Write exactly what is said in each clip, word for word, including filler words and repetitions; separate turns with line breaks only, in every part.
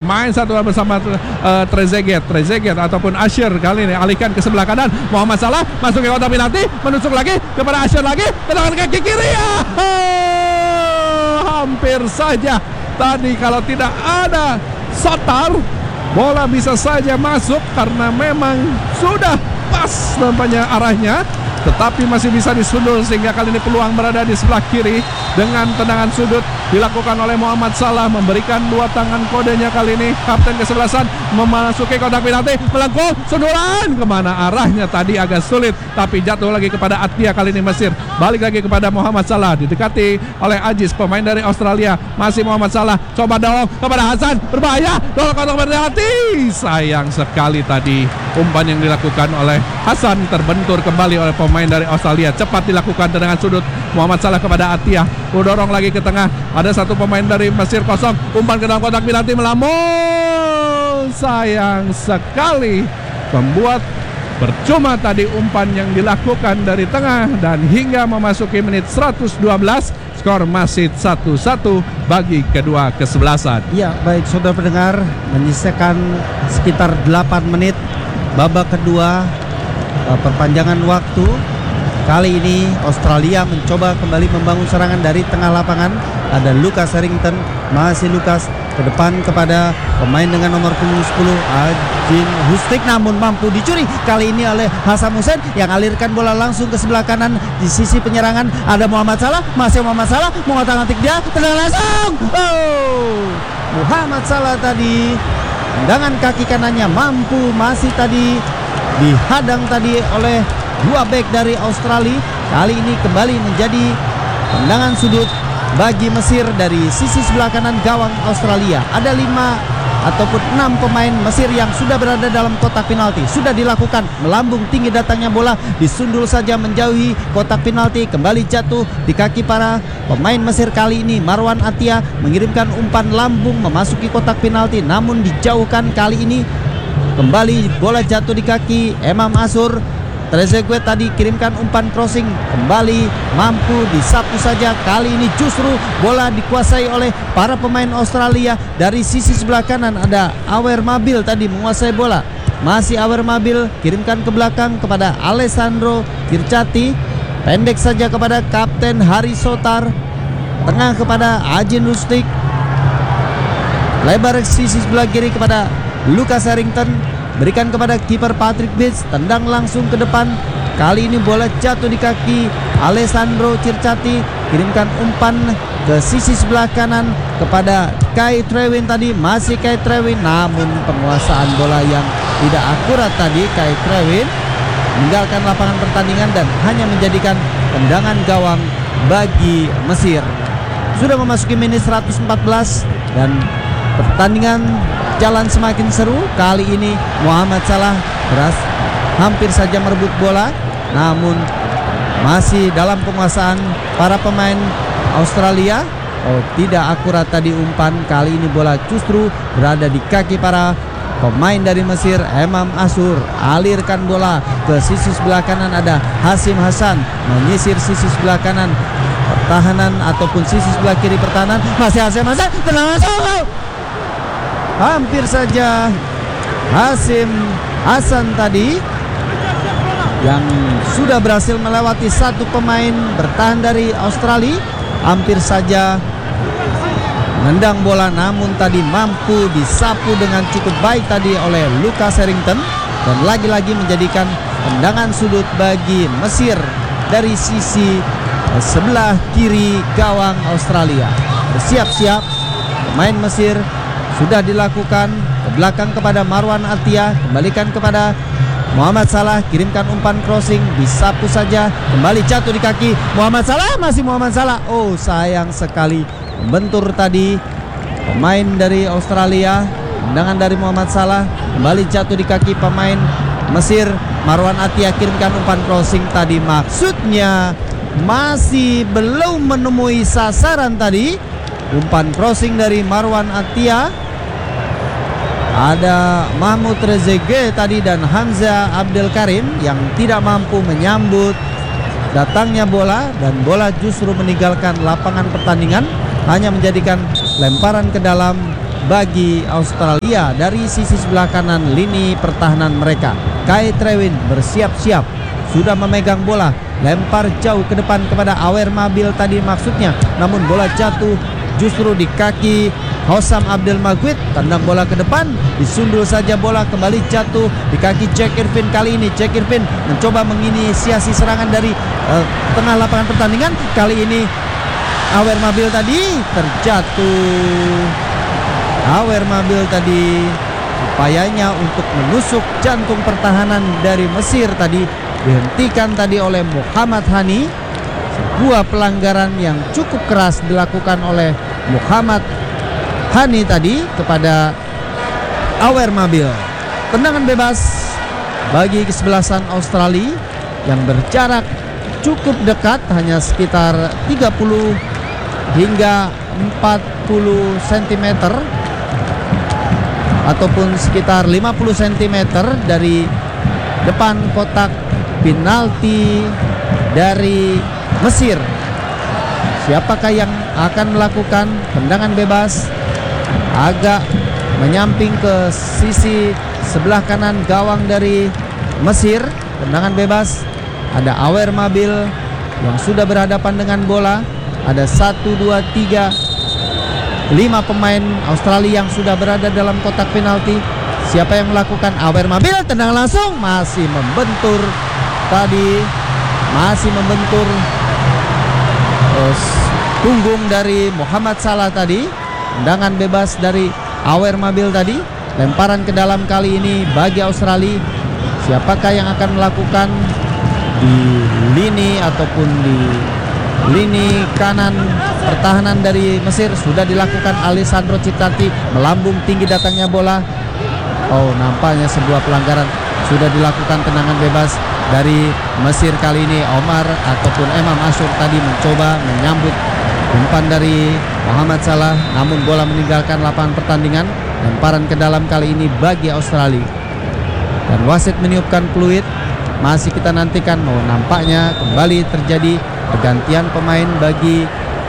bermain satu bersama uh, Trezeguet Trezeguet ataupun Asher kali ini alihkan ke sebelah kanan. Muhammad Salah masuk ke kotak penalti, menusuk lagi kepada Asher lagi, tendangan kaki kiri. Oh, hampir saja tadi kalau tidak ada Sotar, bola bisa saja masuk karena memang sudah pas nampaknya arahnya, tetapi masih bisa disundul sehingga kali ini peluang berada di sebelah kiri dengan tendangan sudut dilakukan oleh Muhammad Salah, memberikan dua tangan kodenya kali ini. Kapten kesebelasan memasuki kotak penalti, melengkung sundulan kemana arahnya tadi agak sulit, tapi jatuh lagi kepada Atia kali ini Mesir. Balik lagi kepada Muhammad Salah, didekati oleh Aziz pemain dari Australia. Masih Muhammad Salah, coba dorong kepada Hasan, berbahaya, dorong kotak penalti. Sayang sekali tadi umpan yang dilakukan oleh Hasan terbentur kembali oleh pemain dari Australia. Cepat dilakukan tendangan sudut Muhammad Salah kepada Atia, dorong lagi ke tengah, ada satu pemain dari Mesir kosong, umpan ke dalam kotak penalti melambung. Sayang sekali, membuat percuma tadi umpan yang dilakukan dari tengah. Dan hingga memasuki menit seratus dua belas, skor masih satu satu bagi kedua kesebelasan.
Ya, baik saudara pendengar, menyisakan sekitar delapan menit babak kedua perpanjangan waktu. Kali ini Australia mencoba kembali membangun serangan dari tengah lapangan. Ada Lucas Harrington, masih Lucas ke depan kepada pemain dengan nomor punggung sepuluh Ajin Hustik, namun mampu dicuri kali ini oleh Hasan Hussein yang alirkan bola langsung ke sebelah kanan. Di sisi penyerangan ada Muhammad Salah, masih Muhammad Salah mengotak-atik dia, tendangan langsung. Oh, Muhammad Salah tadi tendangan kaki kanannya mampu, masih tadi dihadang tadi oleh dua bek dari Australia. Kali ini kembali menjadi tendangan sudut bagi Mesir dari sisi sebelah kanan gawang Australia. Ada lima ataupun enam pemain Mesir yang sudah berada dalam kotak penalti. Sudah dilakukan, melambung tinggi datangnya bola, disundul saja menjauhi kotak penalti, kembali jatuh di kaki para pemain Mesir. Kali ini Marwan Atia mengirimkan umpan lambung memasuki kotak penalti, namun dijauhkan. Kali ini kembali bola jatuh di kaki Emam Asur. Trezeguet tadi kirimkan umpan crossing, kembali mampu disapu saja. Kali ini justru bola dikuasai oleh para pemain Australia. Dari sisi sebelah kanan ada Awer Mabil tadi menguasai bola. Masih Awer Mabil, kirimkan ke belakang kepada Alessandro Tircati, pendek saja kepada Kapten Hari Sotar, tengah kepada Ajin Rustik, lebar sisi sebelah kiri kepada Lucas Harrington, berikan kepada kiper Patrick Bates, tendang langsung ke depan. Kali ini bola jatuh di kaki Alessandro Tircati, kirimkan umpan ke sisi sebelah kanan kepada Kai Trewin tadi, masih Kai Trewin, namun penguasaan bola yang tidak akurat tadi. Kai Trewin meninggalkan lapangan pertandingan dan hanya menjadikan tendangan gawang bagi Mesir. Sudah memasuki menit seratus empat belas dan pertandingan jalan semakin seru. Kali ini Muhammad Salah beras hampir saja merebut bola, namun masih dalam penguasaan para pemain Australia. Oh, tidak akurat tadi umpan. Kali ini bola justru berada di kaki para pemain dari Mesir. Emam Asur alirkan bola ke sisi sebelah kanan, ada Hasim Hasan menyisir sisi sebelah kanan pertahanan ataupun sisi sebelah kiri pertahanan. Masih Hasim Hasan, tenang masuk. Hampir saja Hasim Hasan tadi yang sudah berhasil melewati satu pemain bertahan dari Australia, hampir saja menendang bola, namun tadi mampu disapu dengan cukup baik tadi oleh Lucas Harrington, dan lagi-lagi menjadikan tendangan sudut bagi Mesir dari sisi sebelah kiri gawang Australia. Bersiap-siap pemain Mesir sudah dilakukan ke belakang kepada Marwan Atia, kembalikan kepada Muhammad Salah, kirimkan umpan crossing, disapu saja, kembali jatuh di kaki Muhammad Salah, masih Muhammad Salah. Oh, sayang sekali, membentur tadi pemain dari Australia. Tendangan dari Muhammad Salah, kembali jatuh di kaki pemain Mesir. Marwan Atia kirimkan umpan crossing tadi, maksudnya masih belum menemui sasaran tadi. Umpan crossing dari Marwan Atia. Ada Mahmud Trezeguet tadi dan Hamzah Abdel Karim yang tidak mampu menyambut datangnya bola, dan bola justru meninggalkan lapangan pertandingan, hanya menjadikan lemparan ke dalam bagi Australia dari sisi sebelah kanan lini pertahanan mereka. Kai Trewin bersiap-siap, sudah memegang bola, lempar jauh ke depan kepada Awer Mabil tadi maksudnya, namun bola jatuh justru di kaki Hossam Abdel Maguid. Tendang bola ke depan, disundul saja bola, kembali jatuh di kaki Jack Irvin. Kali ini Jack Irvin mencoba menginisiasi serangan dari uh, tengah lapangan pertandingan. Kali ini Awer Mabil tadi terjatuh. Awer Mabil tadi upayanya untuk menusuk jantung pertahanan dari Mesir tadi dihentikan tadi oleh Muhammad Hani. Sebuah pelanggaran yang cukup keras dilakukan oleh Muhammad Hani tadi kepada Awer Mabil. Tendangan bebas bagi kesebelasan Australia yang berjarak cukup dekat, hanya sekitar tiga puluh hingga empat puluh sentimeter ataupun sekitar lima puluh sentimeter dari depan kotak penalti dari Mesir. Siapakah yang akan melakukan tendangan bebas agak menyamping ke sisi sebelah kanan gawang dari Mesir? Tendangan bebas, ada Awer Mabil yang sudah berhadapan dengan bola. Ada satu, dua, tiga, lima pemain Australia yang sudah berada dalam kotak penalti. Siapa yang melakukan? Awer Mabil, tendang langsung, masih membentur tadi, masih membentur uh, punggung dari Muhammad Salah tadi. Tendangan bebas dari Awer Mabil tadi, lemparan ke dalam kali ini bagi Australia. Siapakah yang akan melakukan di lini ataupun di lini kanan pertahanan dari Mesir? Sudah dilakukan Alessandro Cittati, melambung tinggi datangnya bola. Oh, nampaknya sebuah pelanggaran. Sudah dilakukan tendangan bebas dari Mesir kali ini. Omar ataupun Imam Ashur tadi mencoba menyambut umpan dari Muhammad Salah, namun bola meninggalkan lapangan pertandingan. Lemparan ke dalam kali ini bagi Australia. Dan wasit meniupkan peluit. Masih kita nantikan. Oh, nampaknya kembali terjadi pergantian pemain bagi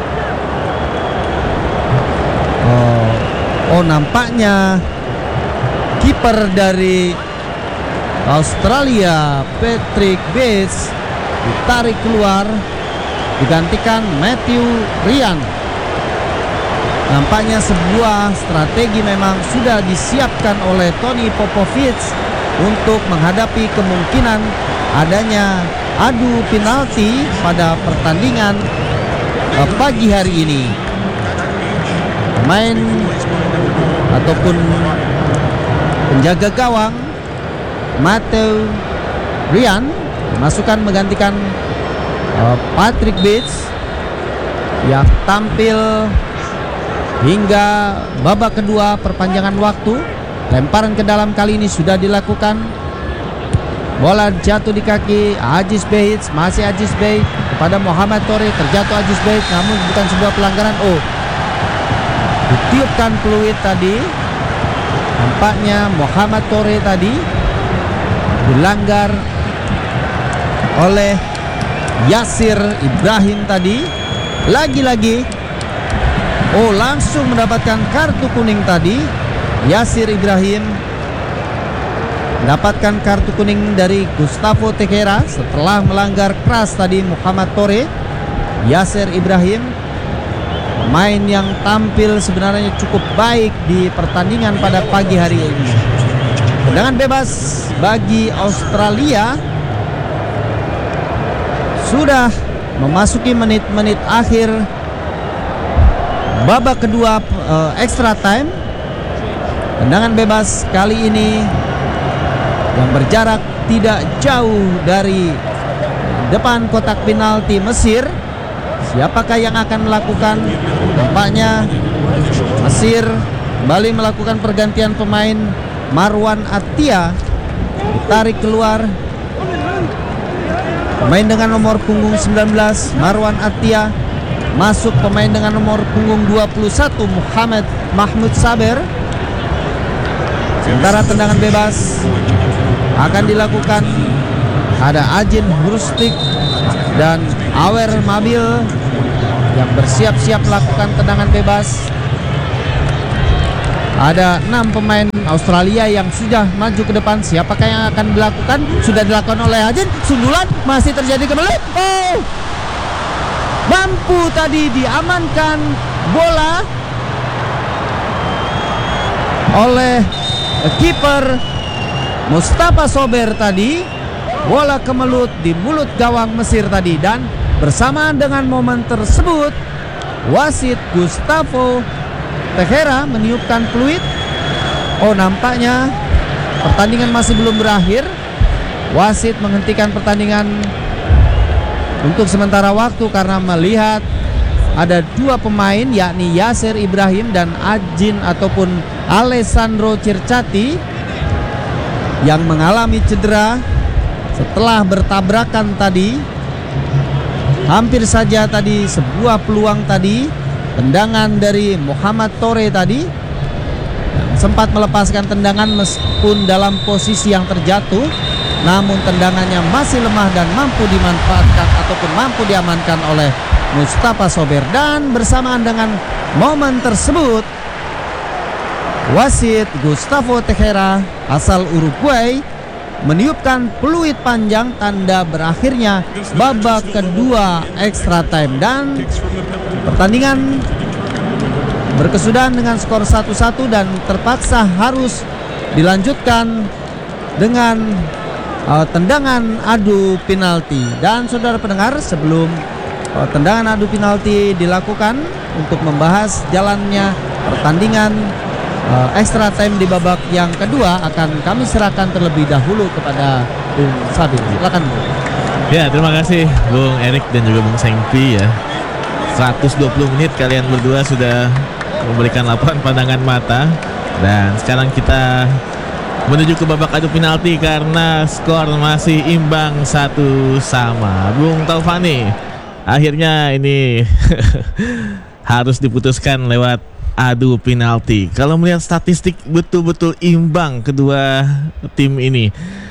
oh, oh nampaknya kiper dari Australia Patrick Bates ditarik keluar, digantikan Matthew Ryan. Nampaknya sebuah strategi memang sudah disiapkan oleh Tony Popovic untuk menghadapi kemungkinan adanya adu penalti pada pertandingan uh, pagi hari ini. Pemain ataupun penjaga gawang Matthew Ryan masukkan menggantikan uh, Patrick Bates yang tampil hingga babak kedua perpanjangan waktu. Lemparan ke dalam kali ini sudah dilakukan. Bola jatuh di kaki Aziz Behich, masih Aziz Behich kepada Muhammad Toure, terjatuh Aziz Behich, namun bukan sebuah pelanggaran. Oh, ditiupkan peluit tadi. Nampaknya Muhammad Toure tadi dilanggar oleh Yasir Ibrahim tadi. Lagi-lagi, oh, langsung mendapatkan kartu kuning tadi. Yasir Ibrahim mendapatkan kartu kuning dari Gustavo Teixeira setelah melanggar keras tadi Muhammad Toure. Yasir Ibrahim, pemain yang tampil sebenarnya cukup baik di pertandingan pada pagi hari ini. Tendangan bebas bagi Australia. Sudah memasuki menit-menit akhir babak kedua uh, extra time. Tendangan bebas kali ini yang berjarak tidak jauh dari depan kotak penalti Mesir. Siapakah yang akan melakukan? Nampaknya Mesir kembali melakukan pergantian pemain. Marwan Attia ditarik keluar. Pemain dengan nomor punggung sembilan belas Marwan Attia masuk. Pemain dengan nomor punggung dua puluh satu Muhammad Mahmud Saber. Sementara tendangan bebas akan dilakukan. Ada Ajin Hrustik dan Awer Mabil yang bersiap-siap melakukan tendangan bebas. Ada enam pemain Australia yang sudah maju ke depan. Siapakah yang akan dilakukan? Sudah dilakukan oleh Hajin. Sundulan masih terjadi kembali. Oh, mampu tadi diamankan bola oleh kiper Mustafa Sober tadi. Bola kemelut di mulut gawang Mesir tadi. Dan bersamaan dengan momen tersebut, wasit Gustavo Tejera meniupkan peluit. Oh, nampaknya pertandingan masih belum berakhir. Wasit menghentikan pertandingan untuk sementara waktu karena melihat ada dua pemain, yakni Yasser Ibrahim dan Ajin ataupun Alessandro Circati, yang mengalami cedera setelah bertabrakan tadi. Hampir saja tadi sebuah peluang tadi, tendangan dari Muhammad Tore tadi, yang sempat melepaskan tendangan meskipun dalam posisi yang terjatuh, namun tendangannya masih lemah dan mampu dimanfaatkan ataupun mampu diamankan oleh Mustafa Sober. Dan bersamaan dengan momen tersebut, wasit Gustavo Tejera asal Uruguay meniupkan peluit panjang tanda berakhirnya babak kedua extra time. Dan pertandingan berkesudahan dengan skor satu satu dan terpaksa harus dilanjutkan dengan uh, tendangan adu penalti. Dan saudara pendengar, sebelum uh, tendangan adu penalti dilakukan untuk membahas jalannya pertandingan Uh, extra time di babak yang kedua, akan kami serahkan terlebih dahulu kepada Bung Sabil. Silakan, Bung.
Ya, terima kasih Bung Erik dan juga Bung Sengpi ya. seratus dua puluh menit kalian berdua sudah memberikan laporan pandangan mata. Dan sekarang kita menuju ke babak adu penalti karena skor masih imbang satu sama. Bung Taufani, akhirnya ini harus diputuskan lewat adu penalti. Kalau melihat statistik betul-betul imbang kedua tim ini,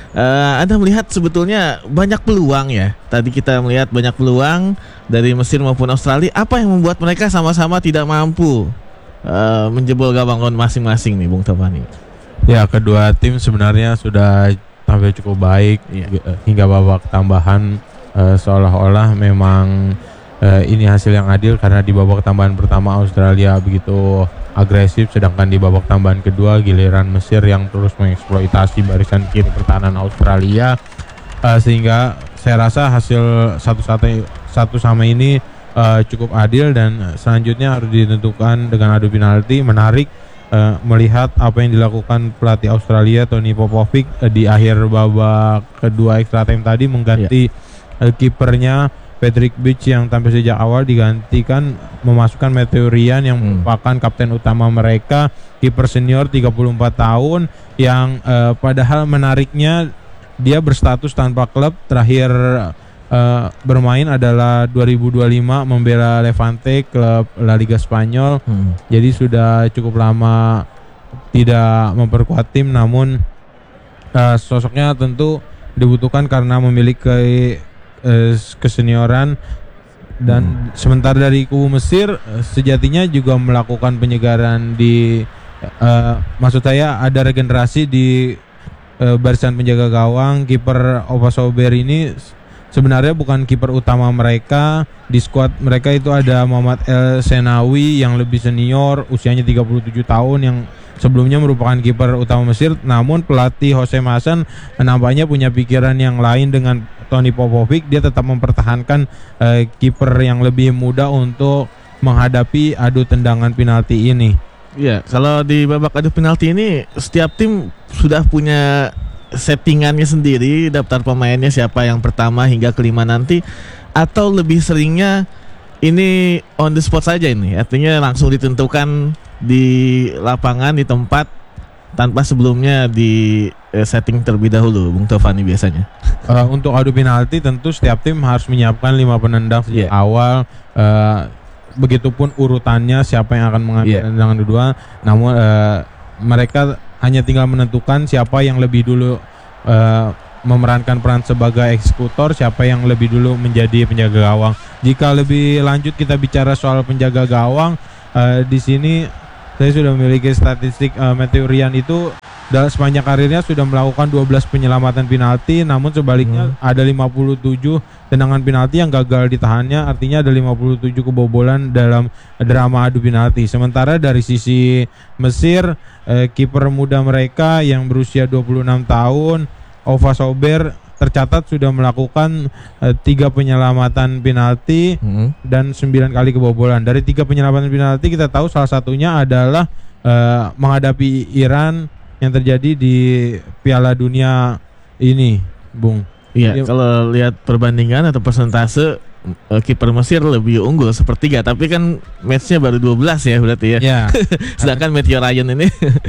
uh, Anda melihat sebetulnya banyak peluang ya. Tadi kita melihat banyak peluang dari Mesir maupun Australia. Apa yang membuat mereka sama-sama tidak mampu uh, menjebol gawang masing-masing nih, Bung Taufani?
Ya, kedua tim sebenarnya sudah tampil cukup baik ya. Hingga babak tambahan uh, seolah-olah memang Uh, ini hasil yang adil karena di babak tambahan pertama Australia begitu agresif, sedangkan di babak tambahan kedua giliran Mesir yang terus mengeksploitasi barisan kiri pertahanan Australia, uh, sehingga saya rasa hasil satu satu satu sama ini uh, cukup adil dan selanjutnya harus ditentukan dengan adu penalti. Menarik uh, melihat apa yang dilakukan pelatih Australia Tony Popovic uh, di akhir babak kedua extra time tadi, mengganti yeah. uh, kipernya Patrick Beach yang tampil sejak awal, digantikan memasukkan Matthew Ryan yang hmm. merupakan kapten utama mereka, kiper senior tiga puluh empat tahun yang uh, padahal menariknya dia berstatus tanpa klub, terakhir uh, bermain adalah dua ribu dua puluh lima membela Levante, klub La Liga Spanyol. Hmm. Jadi sudah cukup lama tidak memperkuat tim, namun uh, sosoknya tentu dibutuhkan karena memiliki kesenioran. Dan hmm. sementara dari kubu Mesir sejatinya juga melakukan penyegaran di uh, maksud saya ada regenerasi di uh, barisan penjaga gawang. Kiper Ova Sober ini sebenarnya bukan kiper utama mereka. Di skuad mereka itu ada Muhammad El Senawi yang lebih senior, usianya tiga puluh tujuh tahun, yang sebelumnya merupakan kiper utama Mesir. Namun pelatih Hossein Hassan nampaknya punya pikiran yang lain dengan Tony Popovic. Dia tetap mempertahankan uh, kiper yang lebih muda untuk menghadapi adu tendangan penalti ini.
Iya, kalau di babak adu penalti ini setiap tim sudah punya settingannya sendiri, daftar pemainnya siapa yang pertama hingga kelima nanti, atau lebih seringnya ini on the spot saja ini, artinya langsung ditentukan di lapangan, di tempat, tanpa sebelumnya di eh, setting terlebih dahulu, Bung Taufani biasanya.
Uh, untuk adu penalti tentu setiap tim harus menyiapkan lima penendang sejak yeah. awal. Uh, begitupun urutannya siapa yang akan mengambil yeah. tendangan kedua. Namun uh, mereka hanya tinggal menentukan siapa yang lebih dulu uh, memerankan peran sebagai eksekutor, siapa yang lebih dulu menjadi penjaga gawang. Jika lebih lanjut kita bicara soal penjaga gawang, uh, di sini saya sudah memiliki statistik uh, Matthew Ryan itu dalam sepanjang karirnya sudah melakukan dua belas penyelamatan penalti, namun sebaliknya hmm. ada lima puluh tujuh tendangan penalti yang gagal ditahannya, artinya ada lima puluh tujuh kebobolan dalam drama adu penalti. Sementara dari sisi Mesir, eh, kiper muda mereka yang berusia dua puluh enam tahun, Ova Sober, tercatat sudah melakukan uh, tiga penyelamatan penalti hmm. dan sembilan kali kebobolan. Dari tiga penyelamatan penalti kita tahu salah satunya adalah uh, menghadapi Iran yang terjadi di Piala Dunia ini, Bung.
Iya, kalau lihat perbandingan atau persentase uh, kiper Mesir lebih unggul sepertiga, tapi kan matchnya baru dua belas ya berarti ya.
Ya.
Sedangkan Matthew Ryan ini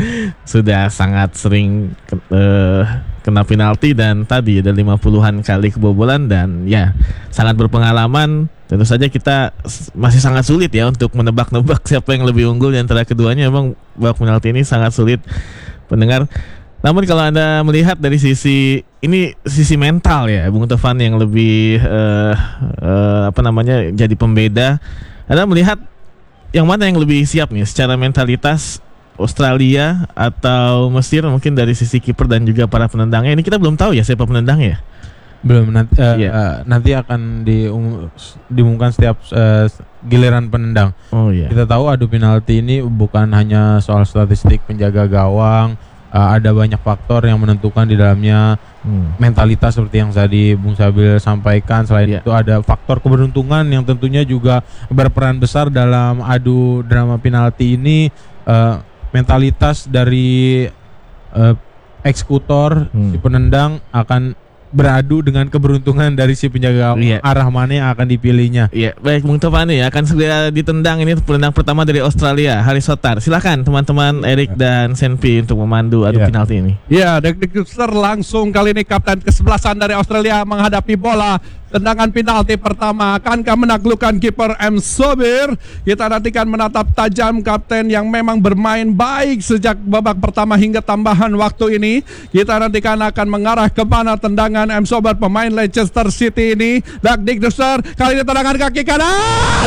sudah sangat sering uh, kena penalti dan tadi ada lima puluhan kali kebobolan dan ya sangat berpengalaman. Tentu saja kita masih sangat sulit ya untuk menebak-nebak siapa yang lebih unggul di antara keduanya. Emang babak penalti ini sangat sulit pendengar. Namun kalau Anda melihat dari sisi ini sisi mental ya Bung Tovan yang lebih uh, uh, apa namanya jadi pembeda, Anda melihat yang mana yang lebih siap nih secara mentalitas, Australia atau Mesir, mungkin dari sisi kiper dan juga para penendangnya. Ini kita belum tahu ya siapa penendangnya.
Belum, nanti uh,
yeah.
uh, nanti akan dium, diumumkan setiap uh, giliran penendang.
Oh iya.
Kita tahu adu penalti ini bukan hanya soal statistik penjaga gawang, uh, ada banyak faktor yang menentukan di dalamnya. Hmm. Mentalitas seperti yang tadi Bung Sabil sampaikan. Selain yeah. itu ada faktor keberuntungan yang tentunya juga berperan besar dalam adu drama penalti ini. Uh, mentalitas dari uh, eksekutor hmm. si penendang akan beradu dengan keberuntungan dari si penjaga
yeah.
arah mana yang akan dipilihnya.
Iya, yeah. Baik Bung Tovan ya, akan segera ditendang ini penendang pertama dari Australia, Haris Sotar. Silakan teman-teman Erik dan Senpi untuk memandu adu yeah. penalti ini.
Ya, yeah, Dek-Dek langsung kali ini kapten kesebelasan dari Australia menghadapi bola. Tendangan penalti pertama, akankah menaklukkan kiper M. Sobir? Kita nantikan menatap tajam kapten yang memang bermain baik sejak babak pertama hingga tambahan waktu ini. Kita nantikan akan mengarah ke mana tendangan M. Sobir, pemain Leicester City ini. Dak-Dik Duster, kali ini tendangan kaki kanan.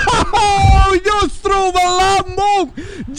Oh, justru melambung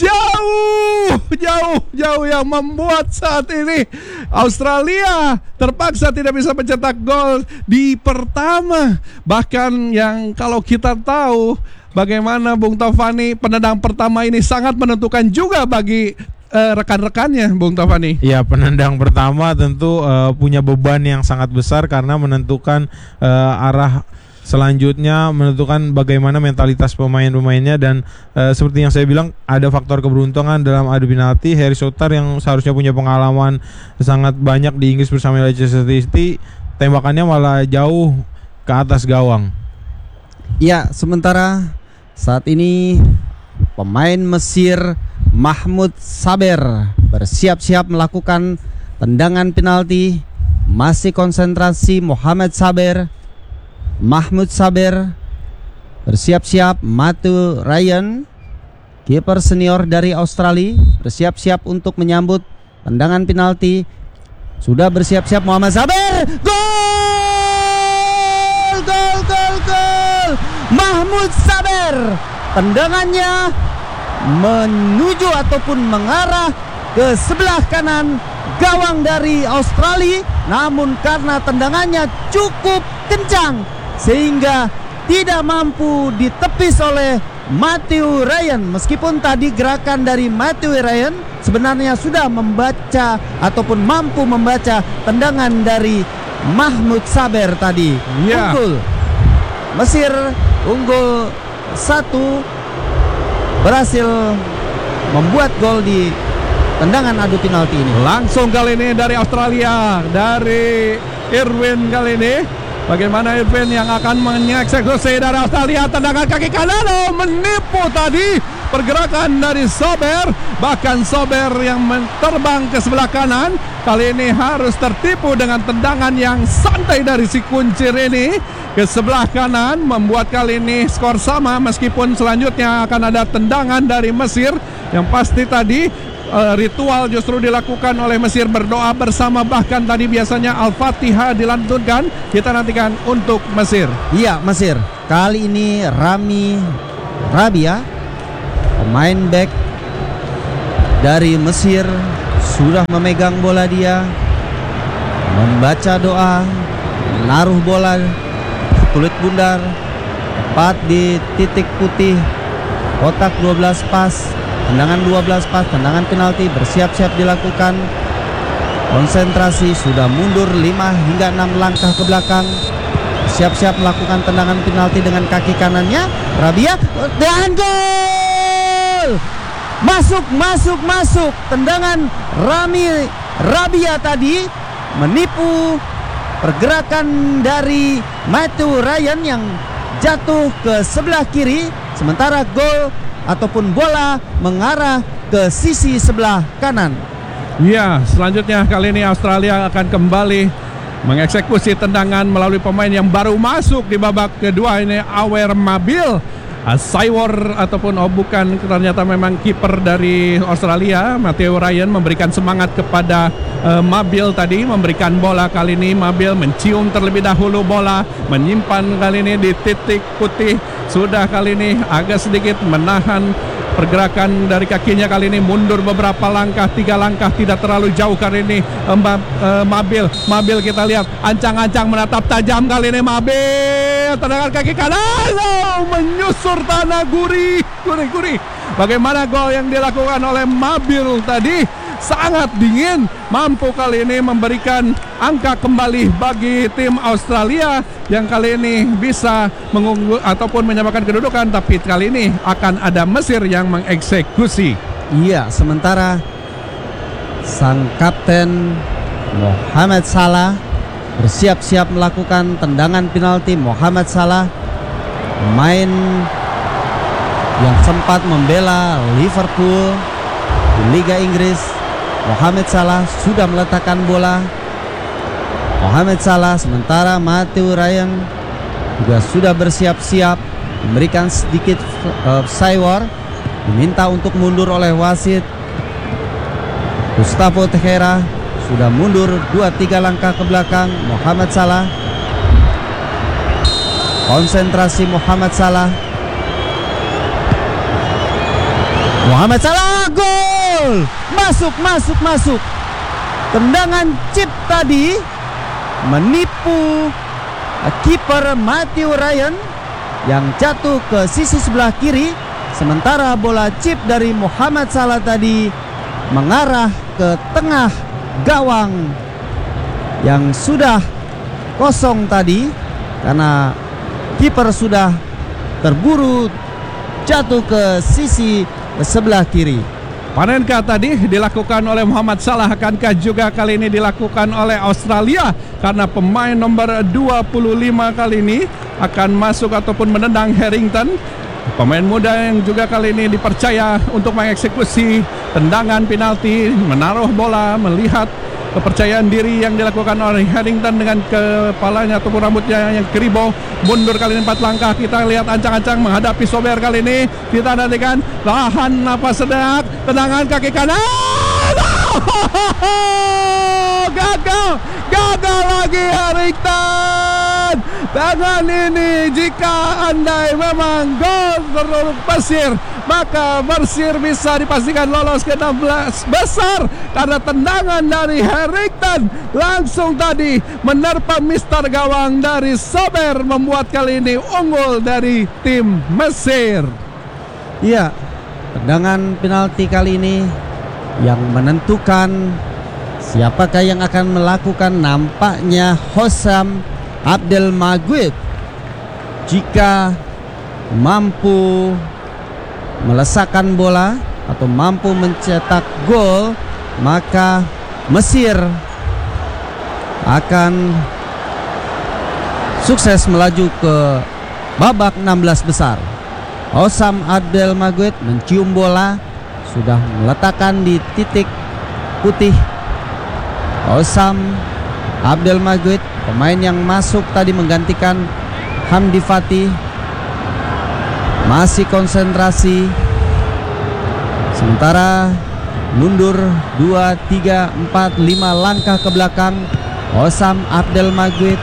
jauh, jauh, jauh yang membuat saat ini Australia terpaksa tidak bisa mencetak gol di pertama. Bahkan yang kalau kita tahu bagaimana Bung Tovani, penendang pertama ini sangat menentukan juga bagi uh, rekan-rekannya, Bung Tovani.
Ya, penendang pertama tentu uh, punya beban yang sangat besar karena menentukan uh, arah selanjutnya, menentukan bagaimana mentalitas pemain-pemainnya. Dan uh, seperti yang saya bilang, ada faktor keberuntungan dalam adu penalti. Harry Sotar yang seharusnya punya pengalaman sangat banyak di Inggris bersama Leicester City, tembakannya malah jauh ke atas gawang.
Ya, sementara saat ini pemain Mesir Mahmoud Saber bersiap-siap melakukan tendangan penalti. Masih konsentrasi Mohamed Saber, Mahmoud Saber bersiap-siap. Matthew Ryan, kiper senior dari Australia, bersiap-siap untuk menyambut tendangan penalti. Sudah bersiap-siap Mohamed Saber. Gol! Gol, gol, gol! Mahmoud Saber, tendangannya menuju ataupun mengarah ke sebelah kanan gawang dari Australia, namun karena tendangannya cukup kencang sehingga tidak mampu ditepis oleh Matthew Ryan. Meskipun tadi gerakan dari Matthew Ryan sebenarnya sudah membaca ataupun mampu membaca tendangan dari Mahmoud Saber tadi. Yeah. Unggul Mesir, unggul satu, berhasil membuat gol di tendangan adu penalti ini.
Langsung kali ini dari Australia, dari Irwin kali ini. Bagaimana Irvin yang akan mengeksekusi dari Australia, tendangan kaki kanan, oh, menipu tadi pergerakan dari Sober. Bahkan Sober yang terbang ke sebelah kanan kali ini harus tertipu dengan tendangan yang santai dari si kuncir ini ke sebelah kanan, membuat kali ini skor sama. Meskipun selanjutnya akan ada tendangan dari Mesir yang pasti tadi Uh, ritual justru dilakukan oleh Mesir, berdoa bersama, bahkan tadi biasanya Al-Fatihah dilantunkan. Kita nantikan untuk Mesir.
Iya, Mesir. Kali ini Rami Rabia, pemain back dari Mesir sudah memegang bola, dia membaca doa, menaruh bola kulit bundar tepat di titik putih kotak dua belas pas, tendangan dua belas pas, tendangan penalti bersiap-siap dilakukan. Konsentrasi, sudah mundur lima hingga enam langkah ke belakang, siap-siap melakukan tendangan penalti dengan kaki kanannya. Rabia dan gol! Masuk, masuk, masuk. Tendangan Rami Rabia tadi menipu pergerakan dari Matthew Ryan yang jatuh ke sebelah kiri, sementara gol ataupun bola mengarah ke sisi sebelah kanan.
Ya, selanjutnya kali ini Australia akan kembali mengeksekusi tendangan melalui pemain yang baru masuk di babak kedua ini, Awer Mabil. Saywar ataupun oh bukan, ternyata memang kiper dari Australia, Matthew Ryan, memberikan semangat kepada uh, Mabil tadi, memberikan bola. Kali ini Mabil mencium terlebih dahulu bola, menyimpan kali ini di titik putih. Sudah kali ini agak sedikit menahan pergerakan dari kakinya, kali ini mundur beberapa langkah, tiga langkah, tidak terlalu jauh kali ini. Mbak uh, Mabil, Mabil kita lihat ancang-ancang menatap tajam kali ini Mabil, tendangan kaki kanan, oh, menyusur tanah, gurih, gurih, gurih. Bagaimana gol yang dilakukan oleh Mabil tadi? Sangat dingin, mampu kali ini memberikan angka kembali bagi tim Australia yang kali ini bisa mengunggul ataupun menyamakan kedudukan, tapi kali ini akan ada Mesir yang mengeksekusi.
Iya, sementara sang kapten Mohamed Salah bersiap-siap melakukan tendangan penalti. Mohamed Salah, pemain yang sempat membela Liverpool di Liga Inggris. Mohamed Salah sudah meletakkan bola. Mohamed Salah, sementara Matthew Ryan juga sudah bersiap-siap memberikan sedikit uh, saywar, diminta untuk mundur oleh wasit. Gustavo Tejera sudah mundur dua tiga langkah ke belakang. Mohamed Salah, konsentrasi Mohamed Salah. Mohamed Salah, gol! Masuk, masuk, masuk. Tendangan chip tadi menipu kiper Matthew Ryan yang jatuh ke sisi sebelah kiri, sementara bola chip dari Mohamed Salah tadi mengarah ke tengah gawang yang sudah kosong tadi karena kiper sudah terburu jatuh ke sisi sebelah kiri.
Panenkah tadi dilakukan oleh Mohamed Salah, akankah juga kali ini dilakukan oleh Australia? Karena pemain nomor dua puluh lima kali ini akan masuk ataupun menendang Harrington, pemain muda yang juga kali ini dipercaya untuk mengeksekusi tendangan penalti, menaruh bola, melihat kepercayaan diri yang dilakukan oleh Harrington dengan kepalanya ataupun rambutnya yang keribo. Mundur kali ini empat langkah, kita lihat ancang-ancang menghadapi Sober kali ini. Kita nantikan, tahan napas sedak, tendangan kaki kanan, oh, gagal, gagal lagi Harrington. Dengan ini jika andai memang gol terlalu Mesir, maka Mesir bisa dipastikan lolos ke enam belas besar karena tendangan dari Harrington langsung tadi menerpa mister gawang dari Sober, membuat kali ini unggul dari tim Mesir.
Iya, tendangan penalti kali ini yang menentukan siapakah yang akan melakukan, nampaknya Hossam Abdel Maguid. Jika mampu melesakkan bola atau mampu mencetak gol, maka Mesir akan sukses melaju ke babak enam belas besar. Hossam Abdel Maguid mencium bola, sudah meletakkan di titik putih. Hossam Abdel Maguid, pemain yang masuk tadi menggantikan Hamdi Fatih, masih konsentrasi, sementara mundur dua, tiga, empat, lima langkah ke belakang. Hossam Abdel Maguid,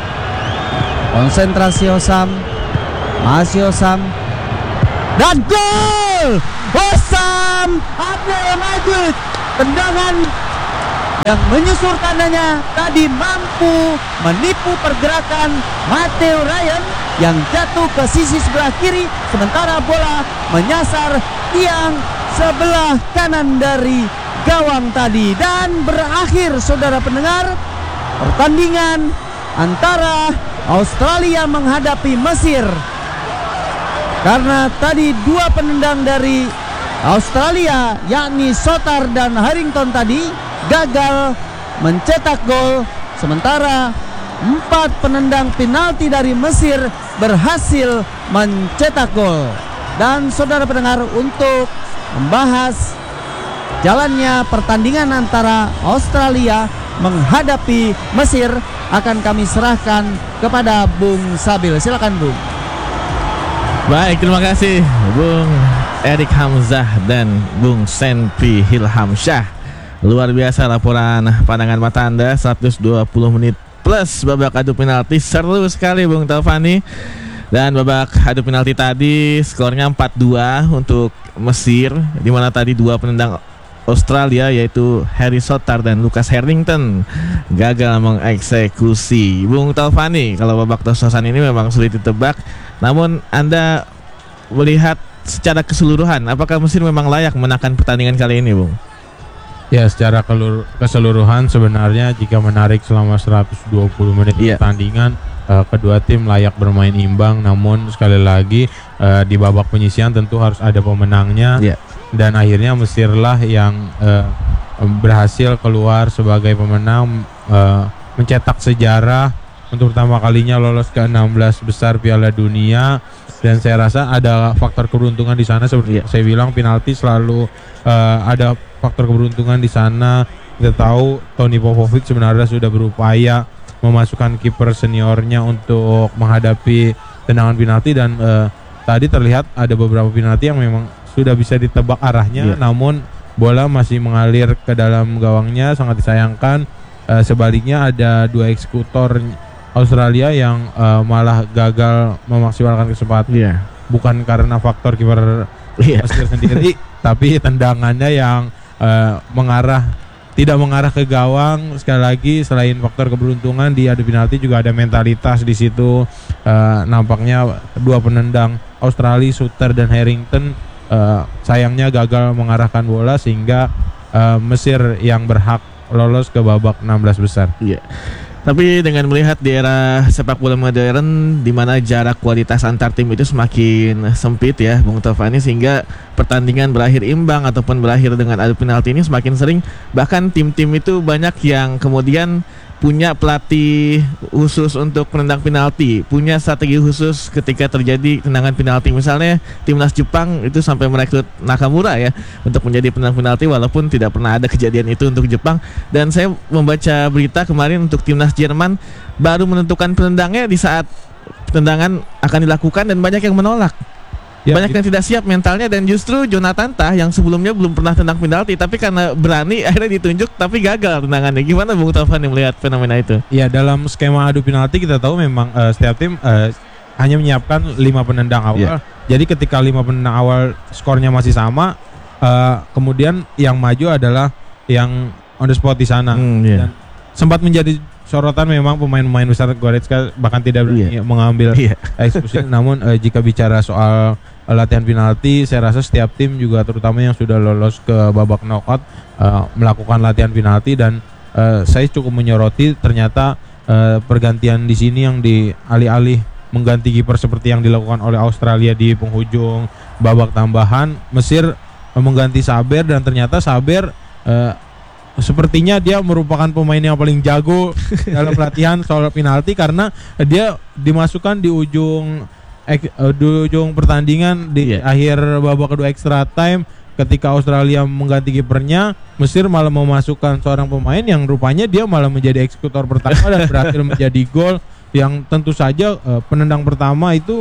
konsentrasi Hossam, masih Hossam, dan gol! Hosam Abdul Majid, tendangan yang menyusur tandanya tadi mampu menipu pergerakan Matteo Ryan yang jatuh ke sisi sebelah kiri, sementara bola menyasar tiang sebelah kanan dari gawang tadi. Dan berakhir, saudara pendengar, pertandingan antara Australia menghadapi Mesir. Karena tadi dua penendang dari Australia, yakni Sotar dan Harrington tadi gagal mencetak gol, sementara empat penendang penalti dari Mesir berhasil mencetak gol. Dan saudara pendengar, untuk membahas jalannya pertandingan antara Australia menghadapi Mesir akan kami serahkan kepada Bung Sabil. Silakan Bung.
Baik, terima kasih Bung Erik Hamzah dan Bung Senpi Hilhamsyah. Luar biasa laporan pandangan mata Anda, seratus dua puluh menit plus babak adu penalti. Seru sekali Bung Taufani. Dan babak adu penalti tadi skornya empat dua untuk Mesir, di mana tadi dua penendang Australia yaitu Harry Sotar dan Lucas Harrington gagal mengeksekusi. Bung Taufani, kalau babak tos-tosan ini memang sulit ditebak, namun Anda melihat secara keseluruhan apakah Mesir memang layak menangkan pertandingan kali ini, Bung?
Ya, secara keseluruhan sebenarnya jika menarik selama seratus dua puluh menit
yeah.
pertandingan, uh, kedua tim layak bermain imbang. Namun sekali lagi uh, di babak penyisian tentu harus ada pemenangnya, yeah. dan akhirnya Mesir lah yang uh, berhasil keluar sebagai pemenang, uh, mencetak sejarah untuk pertama kalinya lolos ke enam belas besar Piala Dunia. Dan saya rasa ada faktor keberuntungan di sana, seperti yeah. saya bilang, penalti selalu uh, ada faktor keberuntungan di sana. Kita tahu Toni Popovic sebenarnya sudah berupaya memasukkan kiper seniornya untuk menghadapi tendangan penalti, dan uh, tadi terlihat ada beberapa penalti yang memang sudah bisa ditebak arahnya, yeah. namun bola masih mengalir ke dalam gawangnya, sangat disayangkan. Uh, sebaliknya ada dua eksekutor Australia yang uh, malah gagal memaksimalkan kesempatan, yeah. bukan karena faktor kiper yeah. Mesir sendiri, tapi tendangannya yang uh, mengarah tidak mengarah ke gawang. Sekali lagi, selain faktor keberuntungan di adu penalti juga ada mentalitas di situ. Uh, nampaknya dua penendang Australia, Suter dan Harrington, uh, sayangnya gagal mengarahkan bola sehingga uh, Mesir yang berhak lolos ke babak enam belas besar.
Iya. Yeah. Tapi dengan melihat di era sepak bola modern di mana jarak kualitas antar tim itu semakin sempit ya Bung Taufani, sehingga pertandingan berakhir imbang ataupun berakhir dengan adu penalti ini semakin sering. Bahkan tim-tim itu banyak yang kemudian punya pelatih khusus untuk penendang penalti, punya strategi khusus ketika terjadi tendangan penalti. Misalnya timnas Jepang itu sampai merekrut Nakamura ya untuk menjadi penendang penalti, walaupun tidak pernah ada kejadian itu untuk Jepang. Dan saya membaca berita kemarin untuk timnas Jerman baru menentukan penendangnya di saat tendangan akan dilakukan dan banyak yang menolak. Ya, banyak yang tidak siap mentalnya, dan justru Jonathan Tah yang sebelumnya belum pernah tendang penalti tapi karena berani akhirnya ditunjuk tapi gagal tendangannya. Gimana Bung Taufan melihat fenomena itu?
Ya, dalam skema adu penalti kita tahu memang uh, setiap tim uh, hanya menyiapkan lima penendang awal. Yeah. Jadi ketika lima penendang awal skornya masih sama, uh, kemudian yang maju adalah yang on the spot di sana. Hmm, yeah. Dan sempat menjadi sorotan memang pemain-pemain besar Goretzka bahkan tidak berani yeah. mengambil yeah. eksekusi. Namun uh, jika bicara soal latihan penalti, saya rasa setiap tim juga terutama yang sudah lolos ke babak knockout uh, melakukan latihan penalti, dan uh, saya cukup menyoroti ternyata uh, pergantian di sini yang di alih-alih mengganti kiper seperti yang dilakukan oleh Australia di penghujung babak tambahan, Mesir uh, mengganti Saber, dan ternyata Saber uh, sepertinya dia merupakan pemain yang paling jago dalam latihan soal penalti, karena dia dimasukkan di ujung Ek, uh, di ujung pertandingan di yeah. akhir babak kedua extra time ketika Australia mengganti kipernya. Mesir malah memasukkan seorang pemain yang rupanya dia malah menjadi eksekutor pertama dan berhasil menjadi gol, yang tentu saja uh, penendang pertama itu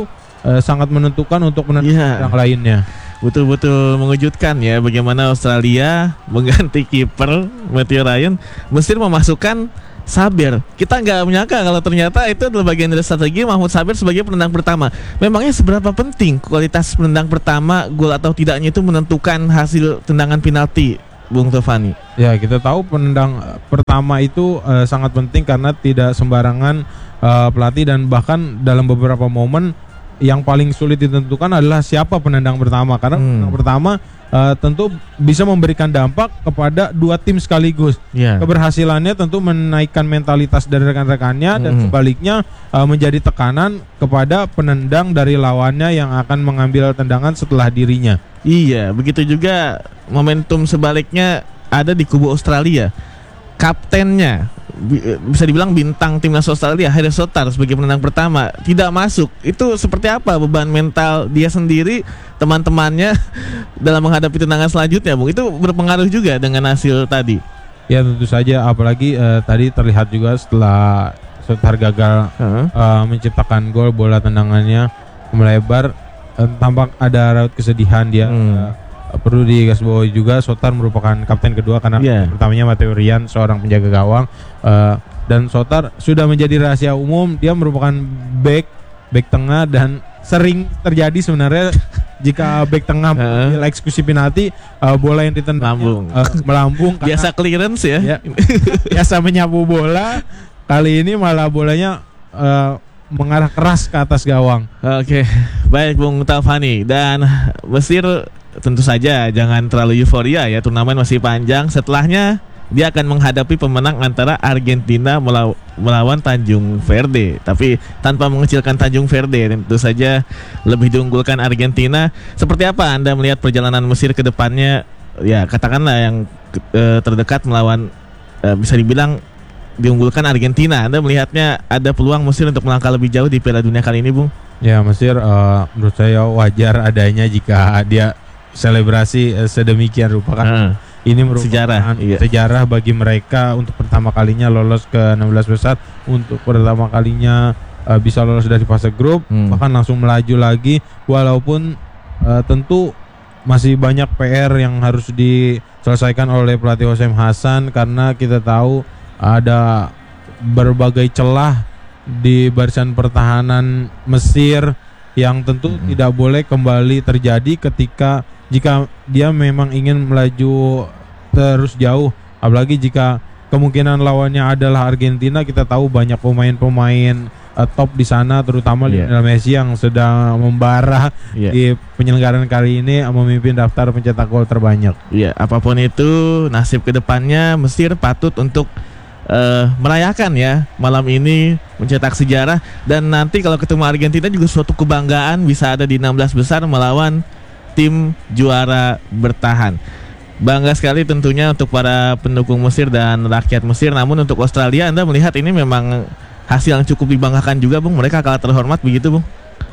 uh, sangat menentukan untuk menentukan
Iya.
yang lainnya.
Betul-betul mengejutkan ya bagaimana Australia mengganti kiper Matthew Ryan, Mesir memasukkan Sabir. Kita nggak menyangka kalau ternyata itu adalah bagian dari strategi Mahmud Sabir sebagai penendang pertama. Memangnya seberapa penting kualitas penendang pertama, gol atau tidaknya itu menentukan hasil tendangan penalti, Bung Tovani?
Ya, kita tahu penendang uh, pertama itu uh, sangat penting karena tidak sembarangan uh, pelatih, dan bahkan dalam beberapa momen yang paling sulit ditentukan adalah siapa penendang pertama, karena
Hmm.
penendang pertama uh, tentu bisa memberikan dampak kepada dua tim sekaligus.
Ya.
Keberhasilannya tentu menaikkan mentalitas dari rekan-rekannya, dan
Mhm.
sebaliknya uh, menjadi tekanan kepada penendang dari lawannya yang akan mengambil tendangan setelah dirinya.
Iya, begitu juga momentum sebaliknya ada di kubu Australia. Kaptennya bi- bisa dibilang bintang timnas Australia, Harry Sotar sebagai penendang pertama tidak masuk. Itu seperti apa beban mental dia sendiri, teman-temannya dalam menghadapi tendangan selanjutnya, Bung? Itu berpengaruh juga dengan hasil tadi.
Ya, tentu saja, apalagi uh, tadi terlihat juga setelah Sotar gagal
Heeh.
uh, menciptakan gol, bola tendangannya melebar, uh, tampak ada raut kesedihan dia.
Hmm.
Uh, perlu digarisbawahi juga, Sotar merupakan kapten kedua karena
Yeah.
pertamanya Matteo Ryan, seorang penjaga gawang, uh, dan Sotar sudah menjadi rahasia umum, dia merupakan back back tengah, dan sering terjadi sebenarnya jika back tengah
Heeh.
mengambil eksekusi penalti, uh, bola yang ditendang
Melambung.
melambung karena
Biasa clearance ya.
ya, biasa menyapu bola. Kali ini malah bolanya uh, mengarah keras ke atas gawang.
Oke, baik Bung Tovani. Dan Mesir tentu saja jangan terlalu euforia ya, turnamen masih panjang. Setelahnya dia akan menghadapi pemenang antara Argentina melaw- melawan Tanjung Verde. Tapi tanpa mengecilkan Tanjung Verde, tentu saja lebih diunggulkan Argentina. Seperti apa Anda melihat perjalanan Mesir ke depannya? Ya katakanlah yang eh, terdekat melawan eh, bisa dibilang diunggulkan Argentina. Anda melihatnya ada peluang Mesir untuk melangkah lebih jauh di Piala Dunia kali ini, Bung?
Ya, Mesir uh, menurut saya wajar adanya jika dia selebrasi uh, sedemikian rupa, kan
Heeh.
ini merupakan
Sejarah, iya.
sejarah bagi mereka untuk pertama kalinya lolos ke enam belas besar, untuk pertama kalinya uh, bisa lolos dari fase grup,
Hmm.
bahkan langsung melaju lagi, walaupun uh, tentu masih banyak P R yang harus diselesaikan oleh pelatih Hossein Hassan, karena kita tahu ada berbagai celah di barisan pertahanan Mesir yang tentu
Mm-hmm.
tidak boleh kembali terjadi ketika jika dia memang ingin melaju terus jauh, apalagi jika kemungkinan lawannya adalah Argentina. Kita tahu banyak pemain-pemain uh, top di sana, terutama
Yeah.
Lionel Messi yang sedang membara
Iya.
di penyelenggaraan kali ini, memimpin daftar pencetak gol terbanyak.
Iya, apapun itu nasib kedepannya Mesir patut untuk eh, merayakan ya malam ini, mencetak sejarah. Dan nanti kalau ketemu Argentina juga suatu kebanggaan bisa ada di enam belas besar melawan tim juara bertahan. Bangga sekali tentunya untuk para pendukung Mesir dan rakyat Mesir. Namun untuk Australia, Anda melihat ini memang hasil yang cukup dibanggakan juga, Bung. Mereka kalah terhormat begitu, Bung.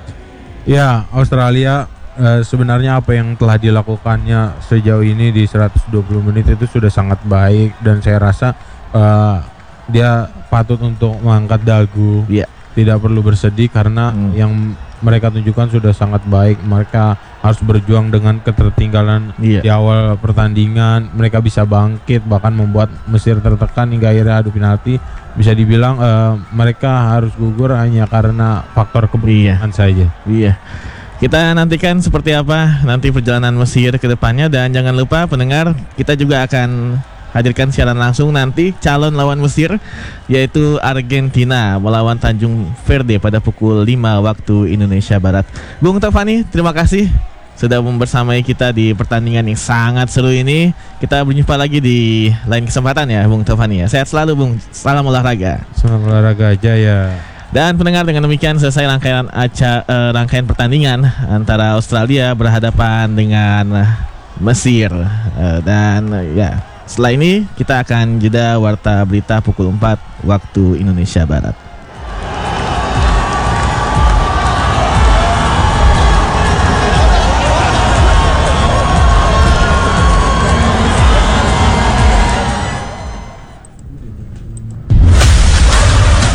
Ya, Australia eh, sebenarnya apa yang telah dilakukannya sejauh ini di seratus dua puluh menit itu sudah sangat baik, dan saya rasa eh, dia patut untuk mengangkat dagu.
Iya.
Tidak perlu bersedih karena
Hmm.
yang mereka tunjukkan sudah sangat baik. Mereka harus berjuang dengan ketertinggalan
Iya.
di awal pertandingan. Mereka bisa bangkit, bahkan membuat Mesir tertekan hingga akhirnya adu penalti. Bisa dibilang eh, mereka harus gugur hanya karena faktor keberuntungan saja.
Iya. Kita nantikan seperti apa nanti perjalanan Mesir ke depannya. Dan jangan lupa pendengar, kita juga akan hadirkan siaran langsung nanti calon lawan Mesir, yaitu Argentina melawan Tanjung Verde pada pukul lima waktu Indonesia Barat. Bung Tovani, terima kasih sudah membersamai kita di pertandingan yang sangat seru ini. Kita berjumpa lagi di lain kesempatan ya, Bung Tovani ya. Sehat selalu, Bung. Salam olahraga.
Salam olahraga aja ya.
Dan pendengar, dengan demikian selesai rangkaian aca, eh, rangkaian pertandingan antara Australia berhadapan dengan Mesir. Eh, dan eh, ya setelah ini kita akan jeda warta berita pukul empat waktu Indonesia Barat.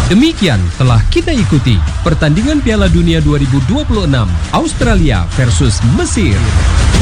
Demikian telah kita ikuti pertandingan Piala Dunia dua ribu dua puluh enam Australia versus Mesir.